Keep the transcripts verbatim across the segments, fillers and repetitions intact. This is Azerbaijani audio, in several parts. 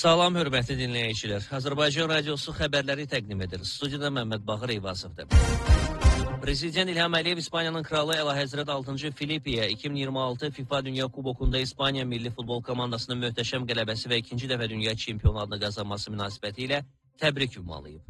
Salam, hörmətli dinləyicilər. Azərbaycan Radiosu xəbərləri təqdim edir. Studiyada Məmməd Bağır Eyvazovdur. Prezident İlham Əliyev İspaniyanın kralı Əlahəzrət altıncı Filipiyə iki min iyirmi altı FIFA Dünya Kubokunda İspaniya milli futbol komandasının möhtəşəm qələbəsi və ikinci dəfə dünya çempionu adını qazanması münasibəti ilə təbrik ünvanlayıb.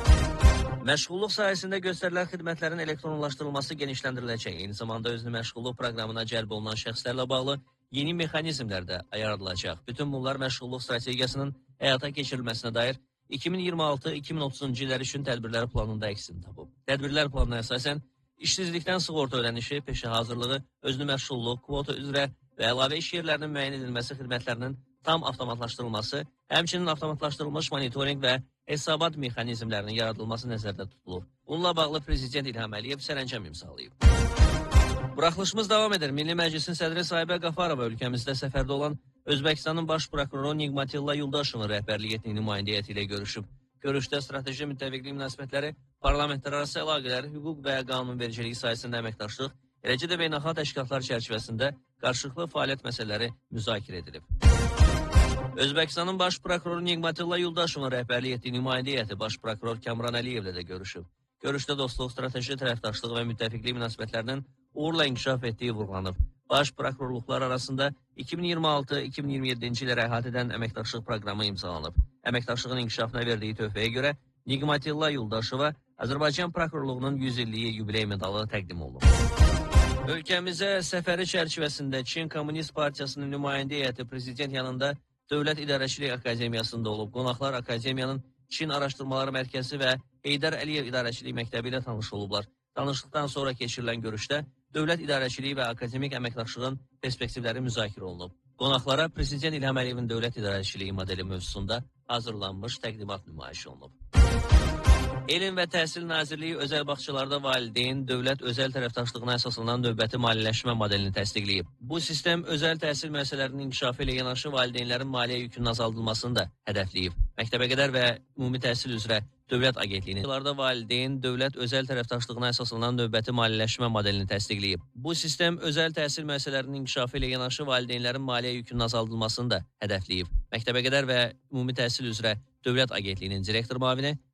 Məşğulluq sahəsində göstərilən xidmətlərin elektronlaşdırılması genişləndiriləcək. Eyni zamanda özünü məşğulluq proqramına cəlb olunan şəxslərlə bağlı yeni mexanizmlər də yaradılacaq. Bütün bunlar məşğulluq strategiyasının həyata keçirilməsinə dair iki min iyirmi altı iki min otuzuncu illər üçün tədbirlər planında əksini tapıb. Tədbirlər planına əsasən işsizlikdən sığorta ödənişi, peşə hazırlığı, özünü məşğulluq, kvota üzrə və əlavə iş yerlərinin müəyyən edilməsi xidmətlərinin tam avtomatlaşdırılması, həmçinin avtomatlaşdırılmış monitorinq və hesabat mexanizmlərinin yaradılması nəzərdə tutulur. Bununla bağlı Prezident İlham Əliyev sərəncam imzalayıb. Buraxılışımız davam edir. Milli Məclisin sədri Sahibə Qafarova ölkəmizdə səfərdə olan Özbəkistanın baş prokuroru Nigmatilla Yuldaşovun rəhbərlik etdiyi nümayəndə heyəti ilə görüşüb. Görüşdə strateji müttəfiqlik münasibətləri, parlamentlərarası əlaqələr, hüquq və qanunvericilik sayəsində əməkdaşlıq, eləcə də beynəlxalq təşkilatlar çərçivəsində qarşılıqlı fəaliyyət məsələləri müzakirə edilib. Özbəkistanın baş prokuroru Nigmatilla Yuldaşovun rəhbərlik etdiyi nümayəndə heyəti baş prokuror Kamran Əliyevlə də görüşüb. Görüşdə dostluq, strateji tərəfdaşlıq və müttəfiqlik münasibətlərinin uğurla inkişaf etdiyi vurğulanıb. Baş prokurorluqlar arasında iki min iyirmi altı iki min iyirmi yeddinci illəri əhatə edən əməkdaşlıq proqramı imzalanıb. Əməkdaşlığın inkişafına verdiyi töhfəyə görə Nigmatilla Yuldaşova Azərbaycan prokurorluğunun yüz illiyi yubiley medalı təqdim olunub. Ölkəmizə səfəri çərçivəsində Çin Komünist Partiyasının nümayəndə heyəti prezident yanında Dövlət İdarəçilik Akademiyasında olub. Qonaqlar Akademiyanın Çin Araşdırmaları Mərkəzi və Heydər Əliyev İdarəçilik Məktəbi ilə tanış olublar. Tanışlıqdan sonra keçirilən görüşdə dövlət idarəçiliyi və akademik əməkdaşlığın perspektivləri müzakirə olunub. Qonaqlara Prezident İlham Əliyevin dövlət idarəçiliyi modeli mövzusunda hazırlanmış təqdimat nümayiş olunub. Elm və Təhsil Nazirliyi özəl bağçalarda valideyn dövlət özəl tərəfdaşlığına əsaslanan növbəti maliyyələşmə modelini təsdiqləyib. Bu sistem özəl təhsil müəssisələrinin inkişafı ilə yanaşı valideynlərin maliyyə yükünün azaldılmasını da hədəfləyib. Məktəbəqədər və ümumi təhsil üzrə Dövlət Agentliyinin valideyn dövlət özəl tərəfdaşlığına əsaslanan növbəti maliyyələşmə modelini təsdiqləyib. Bu sistem özəl təhsil müəssisələrinin inkişafı ilə yanaşı valideynlərin maliyyə yükünün azaldılmasını da hədəfləyib. Məktəbəqədər və ümumi təhsil üzrə Dövlət Agentliyinin direktor müavini